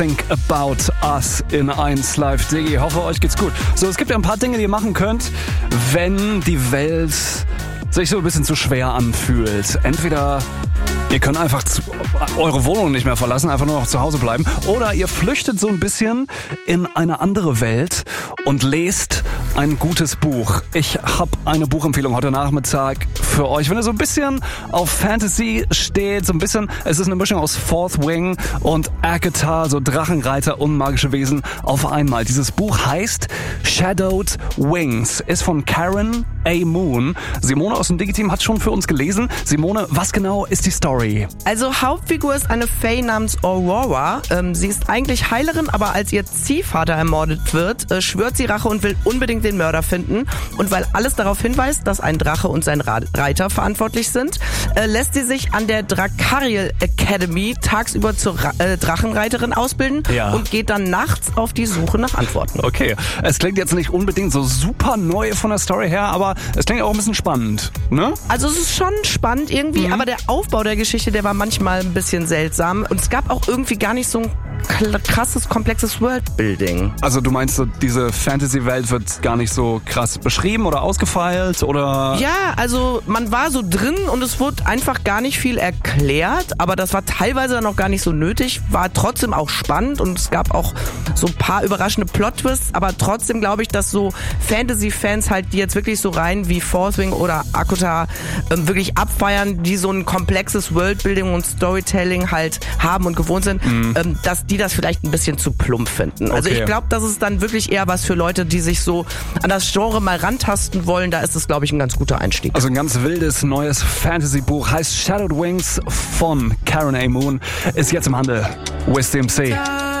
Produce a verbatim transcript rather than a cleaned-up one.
Think About Us in eins Live Digi. Hoffe, euch geht's gut. So, es gibt ja ein paar Dinge, die ihr machen könnt, wenn die Welt sich so ein bisschen zu schwer anfühlt. Entweder ihr könnt einfach zu, eure Wohnung nicht mehr verlassen, einfach nur noch zu Hause bleiben. Oder ihr flüchtet so ein bisschen in eine andere Welt und lest ein gutes Buch. Ich habe eine Buchempfehlung heute Nachmittag für euch. Wenn ihr so ein bisschen auf Fantasy steht, so ein bisschen, es ist eine Mischung aus Fourth Wing und ACOTAR, so Drachenreiter und magische Wesen auf einmal. Dieses Buch heißt Shadowed Wings, ist von Karen A. Moon. Simone aus dem Digi-Team hat schon für uns gelesen. Simone, was genau ist die Story? Also Hauptfigur ist eine Fae namens Aurora. Ähm, sie ist eigentlich Heilerin, aber als ihr Ziehvater ermordet wird, äh, schwört sie Rache und will unbedingt den Mörder finden. Und weil alles darauf hinweist, dass ein Drache und sein Ra- Reiter verantwortlich sind, äh, lässt sie sich an der Dracariel Academy tagsüber zur Ra- äh, Drachenreiterin ausbilden Ja. und geht dann nachts auf die Suche nach Antworten. Okay, es klingt jetzt nicht unbedingt so super neu von der Story her, aber es klingt auch ein bisschen spannend, ne? Also es ist schon spannend irgendwie, Mhm. aber der Aufbau der Geschichte, der war manchmal ein bisschen seltsam. Und es gab auch irgendwie gar nicht so ein krasses, komplexes Worldbuilding. Also du meinst, so, diese Fantasy-Welt wird gar nicht so krass beschrieben oder ausgefeilt oder... Ja, also man war so drin und es wurde einfach gar nicht viel erklärt, aber das war teilweise dann auch gar nicht so nötig, war trotzdem auch spannend und es gab auch so ein paar überraschende Plot-Twists, aber trotzdem glaube ich, dass so Fantasy-Fans halt, die jetzt wirklich so rein wie Fourth Wing oder ACOTAR ähm, wirklich abfeiern, die so ein komplexes Worldbuilding und Storytelling halt haben und gewohnt sind, mhm. ähm, dass die das vielleicht ein bisschen zu plump finden. Also Okay. ich glaube, das ist dann wirklich eher was für Leute, die sich so an das Genre mal rantasten wollen. Da ist es, glaube ich, ein ganz guter Einstieg. Also ein ganz wildes neues Fantasy-Buch, heißt Shadowed Wings von Karen A. Moon, ist jetzt im Handel. Wisdom C.